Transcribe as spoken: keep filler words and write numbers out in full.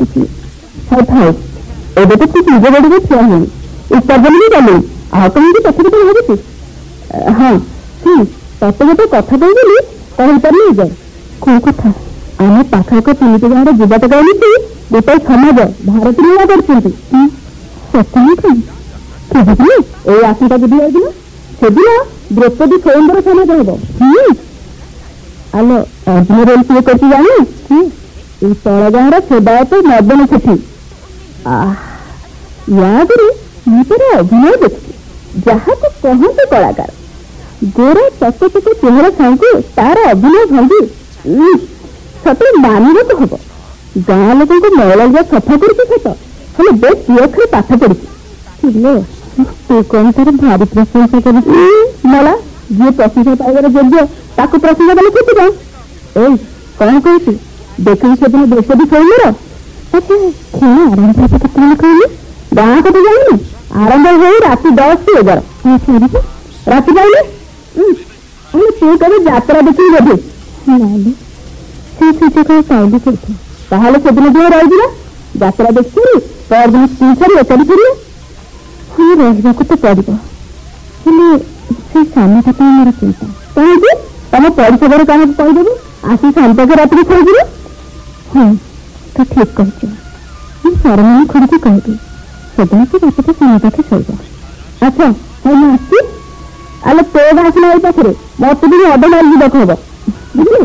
ଭାବୁଛି ହଉ ଥାଉ ଏବେ ତ ଠିକ ନିଜ ଗୋଡ଼ରେ ଠିଆ ହୁଏନି ଉପାର୍ଜନ ବି କଲି ଆଉ କାହିଁକି କଥା କଥା ଭାବୁଛି। ହଁ ହୁଁ ତତେ ଗୋଟେ କଥା କହିଦେଲି କହିପାରିଲି ଯାଏ। କୋଉ କଥା? ଆମ ପାଖାପାଖି ତିନିଟି ଗାଁର ଯୁବକ ମିଶି ଗୋଟାଏ ସମାଜ ଭାରତ ନିର୍ମାଣ କରିଛନ୍ତି। ସତ ନୁହେଁ ଏଇ ଆସନ୍ତା ବୁଧବାର ଦିନ ସେଦିନ ଦ୍ରୌପଦୀ ସ୍ୱୟଂବର ସମାଜ ହବ। ଆଲୋ ଅର୍ଜୁନ ରୋଲ କିଏ କରିଛି ଜାଣୁ? ଏଇ ତଳ ଗାଁର ସେବାୟତ ମଦନ ସେଠୀ। ୟାଦରେ ମୁଁ ତାର ଅଭିନୟ ଦେଖିଛି ଯାହାକୁ କହନ୍ତି କଳାକାର। ଗୋରା ଚକ ଚକ ଚେହେରା ସାଙ୍ଗକୁ ତାର ଅଭିନୟ ଭଙ୍ଗି ସତରେ ମାନିବାକୁ ହବ। ଗାଁ ଲୋକଙ୍କୁ ମଇଳା ସଫା କରୁଛି ସତ ହେଲେ ବେଶ ପିଅଖରେ ପାଠ ପଢିଛି। ତୁ କଣ ତାର ଭାରି ପ୍ରଶଂସା କରୁଛୁ? ମଲା ଯିଏ ପ୍ରଶଂସା ପାଇବାର ଯୋଗ୍ୟ ତାକୁ ପ୍ରଶଂସା କଲେ କେତେ କଣ? ଏଇ କଣ କହୁଛୁ ଦେଖିବୁ ସେଦିନ ଦ୍ରୌପଦୀ ସ୍ୱୟଂବର। ଆଚ୍ଛା ଖେଳ ଆରମ୍ଭ ହବ କେତେବେଳେ କହିଲୁ? ଗାଁ କଥା ଜାଣିନି ଆରମ୍ଭ ହଉ ରାତି ଦଶ କି ଏଗାର ରାତି ପାଇଲେ ତୁ କେବେ ଯାତ୍ରା ଦେଖିବି ବୋଧେ? ନାଇଁ ସେ ସୁଯୋଗ ପାଇଲି କୋଉଠି? ତାହେଲେ ସେଦିନ ଯିଏ ରହିଯିବା ଯାତ୍ରା ଦେଖିକରି ପରଦିନ ସ୍କୁଲ ଛାଡ଼ି ଏକାଠି ଫେରିବା। ହଁ ରହିବାକୁ ତ ପଡିବ ହେଲେ ସେ ସାନଟା ପାଇଁ ମୋର ଚିନ୍ତା। କାହିଁକି? ତମ ପରିସରରେ କାହାକୁ କହିଦେବୁ ଆସି ସାନ୍ତାକୁ ରାତିରେ ଖୋଇଯିବ। ହଁ ତୁ ଠିକ କହିଛୁ ମୁଁ ସରମଣି ଖୁଡ଼ିକି କହିବି ସେଦିନ ସେ ରାତିଟା ସାନ ପାଖେ ଶୋଇବ। ଆଚ୍ଛା ହଉ ମୁଁ ଆସିଛି। ଆଲୋ ତୋ ଆସିଲା ଏଇ ପାଖରେ ମତେ ଟିକେ ଅଧ ମାରି ଯିବାକୁ ହବ ବୁଝିଲୁ।